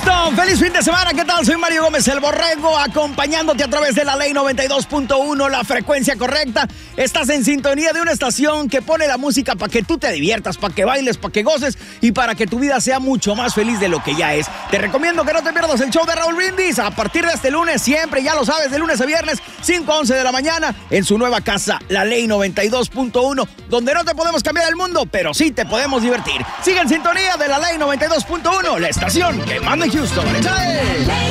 Houston, feliz fin de semana, ¿qué tal? Soy Mario Gómez, el Borrego, acompañándote a través de la Ley 92.1, la frecuencia correcta. Estás en sintonía de una estación que pone la música para que tú te diviertas, para que bailes, para que goces y para que tu vida sea mucho más feliz de lo que ya es. Te recomiendo que no te pierdas el show de Raúl Brindis a partir de este lunes, siempre, ya lo sabes, de lunes a viernes, 5 a 11 de la mañana, en su nueva casa, la Ley 92.1, donde no te podemos cambiar el mundo, pero sí te podemos divertir. Sigue en sintonía de la Ley 92.1, la estación que manda en Houston. ¡Échale!